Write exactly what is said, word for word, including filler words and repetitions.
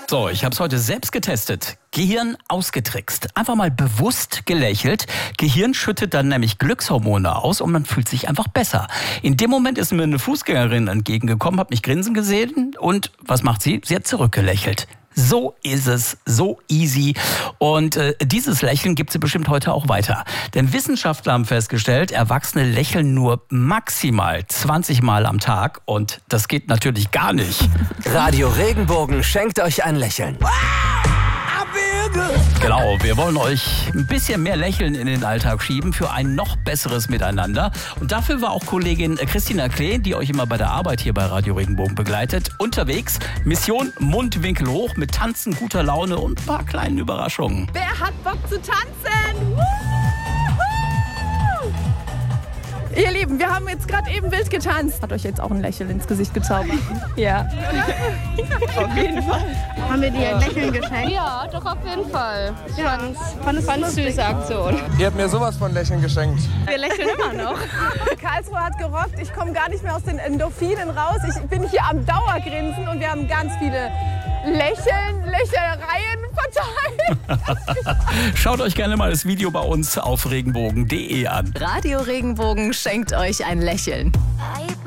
So, ich habe es heute selbst getestet. Gehirn ausgetrickst. Einfach mal bewusst gelächelt. Gehirn schüttet dann nämlich Glückshormone aus und man fühlt sich einfach besser. In dem Moment ist mir eine Fußgängerin entgegengekommen, hat mich grinsen gesehen und was macht sie? Sie hat zurückgelächelt. So ist es, so easy. Und äh, dieses Lächeln gibt sie bestimmt heute auch weiter. Denn Wissenschaftler haben festgestellt, Erwachsene lächeln nur maximal zwanzig Mal am Tag. Und das geht natürlich gar nicht. Radio Regenbogen schenkt euch ein Lächeln. Genau, wir wollen euch ein bisschen mehr Lächeln in den Alltag schieben für ein noch besseres Miteinander. Und dafür war auch Kollegin Christina Klee, die euch immer bei der Arbeit hier bei Radio Regenbogen begleitet, unterwegs. Mission Mundwinkel hoch mit Tanzen, guter Laune und ein paar kleinen Überraschungen. Wer hat Bock zu tanzen? Woo! Ihr Lieben, wir haben jetzt gerade eben wild getanzt. Hat euch jetzt auch ein Lächeln ins Gesicht gezaubert? Ja. Auf jeden Fall. Haben wir dir ein Lächeln geschenkt? Ja, doch auf jeden Fall. Ich Ja. fand es eine süße Aktion. Ihr habt mir sowas von Lächeln geschenkt. Wir lächeln immer noch. Karlsruhe hat gerockt. Ich komme gar nicht mehr aus den Endorphinen raus. Ich bin hier am Dauergrinsen und wir haben ganz viele Lächeln, Lächelereien verteilt. Schaut euch gerne mal das Video bei uns auf regenbogen punkt de an. Radio Regenbogen schenkt euch ein Lächeln.